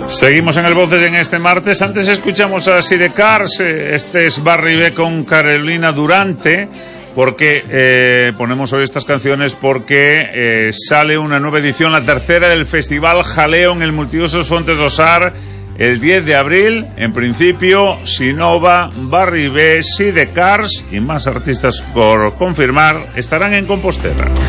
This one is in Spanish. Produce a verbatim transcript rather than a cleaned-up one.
Seguimos en el Voces en este martes. Antes escuchamos a Sidecars, este es Barry B con Carolina Durante, porque eh, ponemos hoy estas canciones porque eh, sale una nueva edición, la tercera del Festival Jaleo en el Multiusos Fontes do Sar, el diez de abril. En principio, Sinova, Barry B, Sidecars y más artistas por confirmar estarán en Compostela.